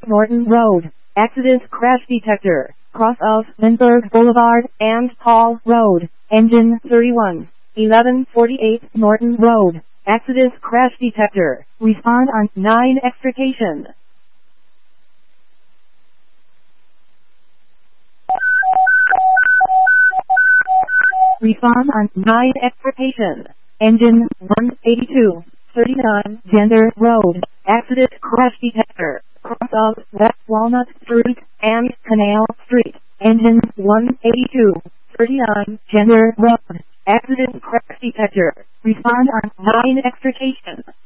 Norton Road, accident crash detector, cross of Lindbergh Boulevard and Hall Road, engine 31, 1148 Norton Road, accident crash detector, respond on 9 extrication. Respond on 9 extrication. Engine 182, 39 Gender Road, accident crash detector, cross of West Walnut Street and Canal Street, engine 182, 39 Gender Road, accident crash detector, respond on 9 extrication.